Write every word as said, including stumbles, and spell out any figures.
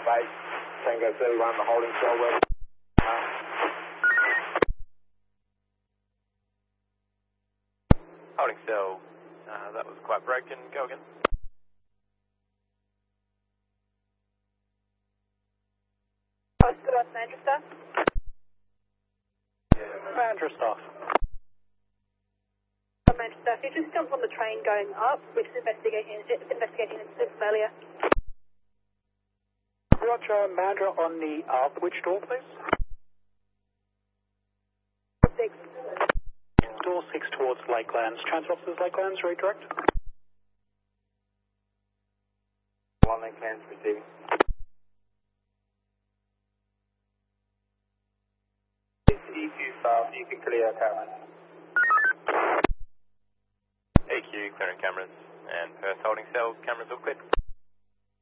base. Tango thirty-one, the holding cell west. Uh, Holding cell, uh, that was quite broken. Go again. Posted on Manchester. Manchester. On Manchester. If you just jump on the train going up, which is investigating, investigating incident failure. Roger, Mandra on the up. Which door, please? Six. Door six towards Lakelands. Transit officers, Lakelands, redirect. one Lakelands receiving. E Q five, you can clear cameras. E Q clearing cameras and Perth holding cells, cameras all clear.